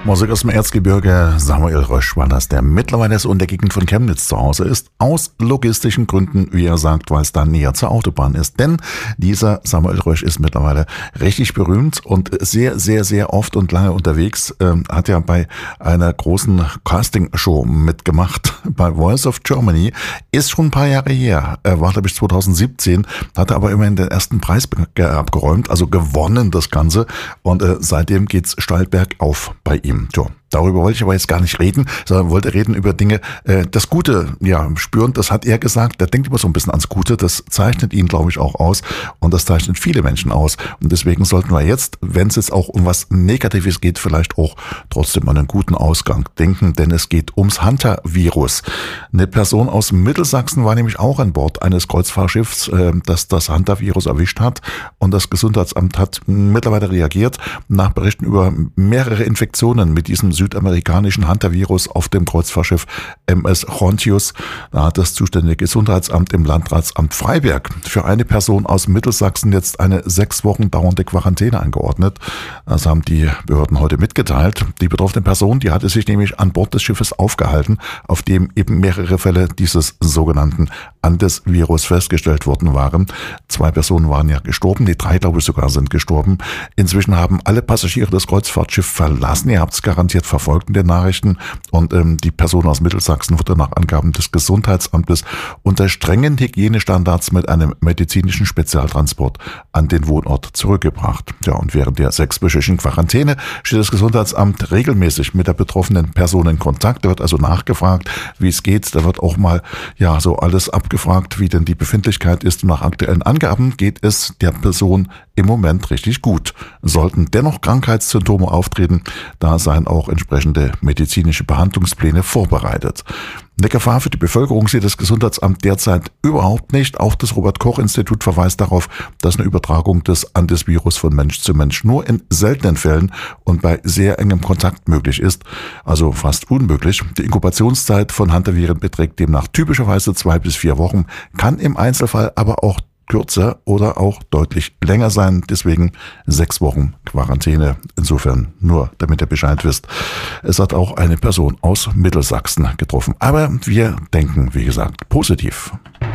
Musik aus dem Erzgebirge, Samuel Rösch war das, der mittlerweile so in der Gegend von Chemnitz zu Hause ist. Aus logistischen Gründen, wie er sagt, weil es da näher zur Autobahn ist. Denn dieser Samuel Rösch ist mittlerweile richtig berühmt und sehr, sehr, sehr oft und lange unterwegs. Hat ja bei einer großen Castingshow mitgemacht, bei Voice of Germany. Ist schon ein paar Jahre her. Er war, glaube ich, 2017, hatte aber immerhin den ersten Preis abgeräumt, also gewonnen das Ganze. Und seitdem geht's steil bergauf bei ihm. Tja, darüber wollte ich aber jetzt gar nicht reden, sondern wollte reden über Dinge, das Gute, ja, spüren, das hat er gesagt, der denkt immer so ein bisschen ans Gute, das zeichnet ihn, glaube ich, auch aus und das zeichnet viele Menschen aus und deswegen sollten wir jetzt, wenn es jetzt auch um was Negatives geht, vielleicht auch trotzdem an einen guten Ausgang denken, denn es geht ums Hunter-Virus. Eine Person aus Mittelsachsen war nämlich auch an Bord eines Kreuzfahrtschiffs, das das Hunter-Virus erwischt hat und das Gesundheitsamt hat mittlerweile reagiert nach Berichten über mehrere Infektionen mit diesem südamerikanischen Hunter-Virus auf dem Kreuzfahrtschiff MS Hontius. Da hat das zuständige Gesundheitsamt im Landratsamt Freiberg für eine Person aus Mittelsachsen jetzt eine 6 Wochen dauernde Quarantäne angeordnet. Das haben die Behörden heute mitgeteilt. Die betroffene Person, die hatte sich nämlich an Bord des Schiffes aufgehalten, auf dem eben mehrere Fälle dieses sogenannten Andes-Virus festgestellt worden waren. 2 Personen waren ja gestorben, die 3, glaube ich, sogar sind gestorben. Inzwischen haben alle Passagiere das Kreuzfahrtschiff verlassen. Ihr habt es garantiert verfolgt in den Nachrichten. Und die Person aus Mittelsachsen wurde nach Angaben des Gesundheitsamtes unter strengen Hygienestandards mit einem medizinischen Spezialtransport an den Wohnort zurückgebracht. Ja, und während der 6-wöchigen Quarantäne steht das Gesundheitsamt regelmäßig mit der betroffenen Person in Kontakt. Da wird also nachgefragt, wie es geht. Da wird auch mal ja so alles abgefragt, wie denn die Befindlichkeit ist. Und nach aktuellen Angaben geht es der Person im Moment richtig gut. Sollten dennoch Krankheitssymptome auftreten, da seien auch entsprechende medizinische Behandlungspläne vorbereitet. Eine Gefahr für die Bevölkerung sieht das Gesundheitsamt derzeit überhaupt nicht. Auch das Robert-Koch-Institut verweist darauf, dass eine Übertragung des Andes-Virus von Mensch zu Mensch nur in seltenen Fällen und bei sehr engem Kontakt möglich ist, also fast unmöglich. Die Inkubationszeit von Hunter-Viren beträgt demnach typischerweise 2 bis 4 Wochen, kann im Einzelfall aber auch kürzer oder auch deutlich länger sein. Deswegen 6 Wochen Quarantäne. Insofern nur, damit ihr Bescheid wisst. Es hat auch eine Person aus Mittelsachsen getroffen. Aber wir denken, wie gesagt, positiv.